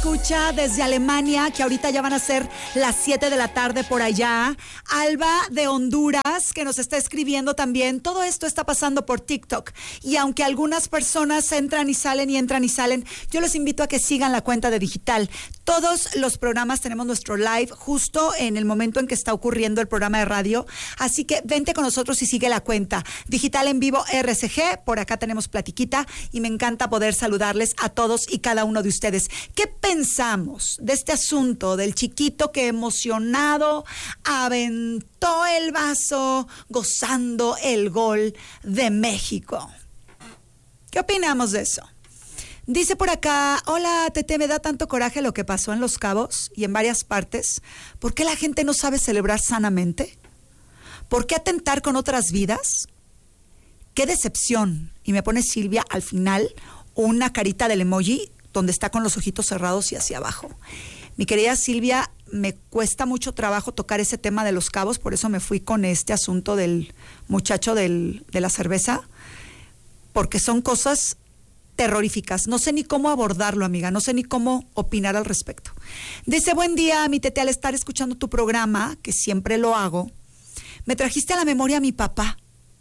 escucha desde Alemania, que ahorita ya van a ser las 7 de la tarde por allá. Alba de Honduras, que nos está escribiendo también. Todo esto está pasando por TikTok. Y aunque algunas personas entran y salen, yo los invito a que sigan la cuenta de Digital. Todos los programas tenemos nuestro live justo en el momento en que está ocurriendo el programa de radio. Así que vente con nosotros y sigue la cuenta. Digital en Vivo RSG. Por acá tenemos platiquita y me encanta poder saludarles a todos y cada uno de ustedes. ¿Qué pensamos de este asunto del chiquito que emocionado aventó el vaso gozando el gol de México? ¿Qué opinamos de eso? Dice por acá, hola Tete, me da tanto coraje lo que pasó en Los Cabos y en varias partes. ¿Por qué la gente no sabe celebrar sanamente? ¿Por qué atentar con otras vidas? ¡Qué decepción! Y me pone Silvia al final una carita del emoji donde está con los ojitos cerrados y hacia abajo. Mi querida Silvia, me cuesta mucho trabajo tocar ese tema de Los Cabos, por eso me fui con este asunto del muchacho de la cerveza, porque son cosas terroríficas. No sé ni cómo abordarlo, amiga, no sé ni cómo opinar al respecto. Dice, buen día, mi Tete, al estar escuchando tu programa, que siempre lo hago, me trajiste a la memoria a mi papá.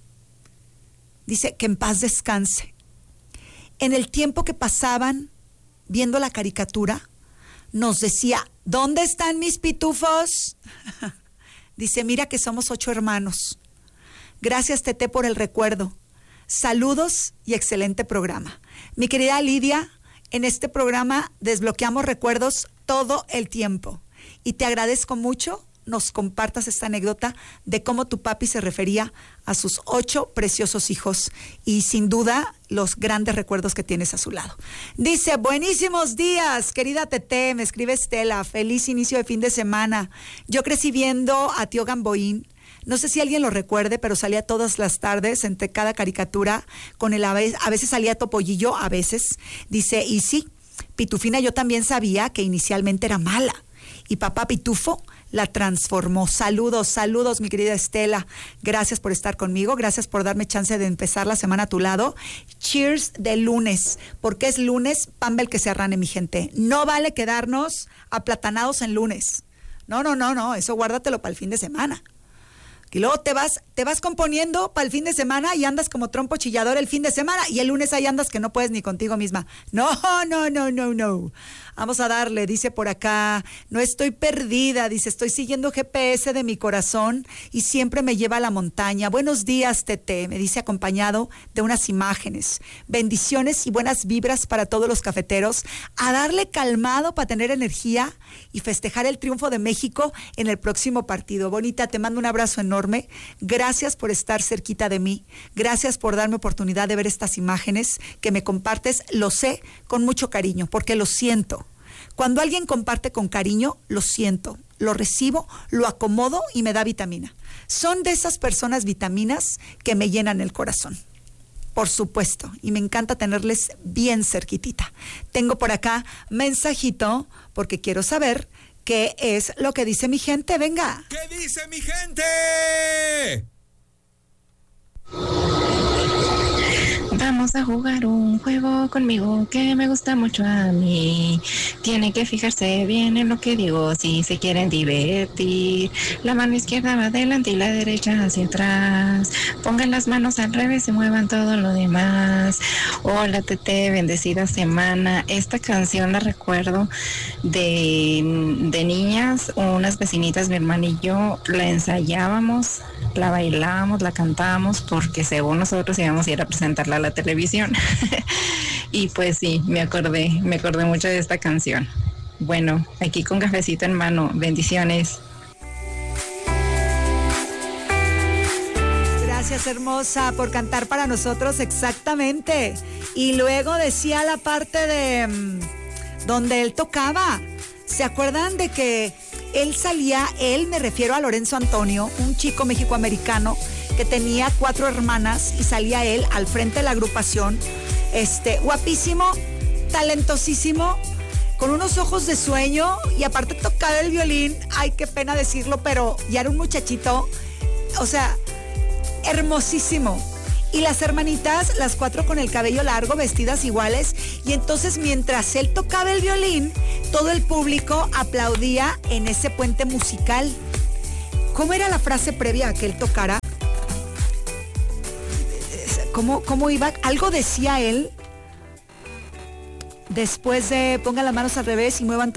Dice, que en paz descanse. En el tiempo que pasaban viendo la caricatura, nos decía, ¿dónde están mis pitufos? Dice, mira que somos 8 hermanos. Gracias, Tete, por el recuerdo. Saludos y excelente programa. Mi querida Lidia, en este programa desbloqueamos recuerdos todo el tiempo. Y te agradezco mucho nos compartas esta anécdota de cómo tu papi se refería a sus 8 preciosos hijos y sin duda los grandes recuerdos que tienes a su lado. Dice, buenísimos días, querida Tete, me escribe Estela, feliz inicio de fin de semana. Yo crecí viendo a Tío Gamboín, no sé si alguien lo recuerde, pero salía todas las tardes entre cada caricatura con el a veces salía Topollillo, a veces. Dice, y sí, Pitufina yo también sabía que inicialmente era mala y papá Pitufo la transformó. Saludos, saludos, mi querida Estela. Gracias por estar conmigo, gracias por darme chance de empezar la semana a tu lado. Cheers de lunes, porque es lunes, Pambel que se arrane, mi gente. No vale quedarnos aplatanados en lunes. No, eso guárdatelo para el fin de semana. Y luego te vas componiendo para el fin de semana y andas como trompo chillador el fin de semana y el lunes ahí andas que no puedes ni contigo misma. No. Vamos a darle, dice por acá, no estoy perdida, dice, estoy siguiendo GPS de mi corazón y siempre me lleva a la montaña. Buenos días, Tete, me dice acompañado de unas imágenes. Bendiciones y buenas vibras para todos los cafeteros. A darle calmado para tener energía y festejar el triunfo de México en el próximo partido. Bonita, te mando un abrazo enorme. Gracias por estar cerquita de mí. Gracias por darme oportunidad de ver estas imágenes que me compartes. Lo sé con mucho cariño, porque lo siento. Cuando alguien comparte con cariño, lo siento, lo recibo, lo acomodo y me da vitamina. Son de esas personas vitaminas que me llenan el corazón. Por supuesto, y me encanta tenerles bien cerquitita. Tengo por acá mensajito porque quiero saber qué es lo que dice mi gente. Venga. ¿Qué dice mi gente? Vamos a jugar un juego conmigo que me gusta mucho a mí. Tienen que fijarse bien en lo que digo si se quieren divertir. La mano izquierda va adelante y la derecha hacia atrás. Pongan las manos al revés y muevan todo lo demás. Hola Tete, bendecida semana. Esta canción la recuerdo de niñas. Unas vecinitas, mi hermana y yo, la ensayábamos, la bailábamos, la cantábamos porque según nosotros íbamos a ir a presentarla a la televisión. Y pues sí, me acordé mucho de esta canción. Bueno, aquí con cafecito en mano, bendiciones. Gracias, hermosa, por cantar para nosotros, exactamente. Y luego decía la parte de donde él tocaba. ¿Se acuerdan de que él salía, me refiero a Lorenzo Antonio, un chico mexicoamericano que tenía 4 hermanas y salía él al frente de la agrupación, guapísimo, talentosísimo, con unos ojos de sueño y aparte tocaba el violín, ay, qué pena decirlo, pero ya era un muchachito, o sea, hermosísimo. Y las hermanitas, las 4 con el cabello largo, vestidas iguales, Y entonces mientras él tocaba el violín, todo el público aplaudía en ese puente musical. ¿Cómo era la frase previa a que él tocara? ¿Cómo iba? Algo decía él después de pongan las manos al revés y muevan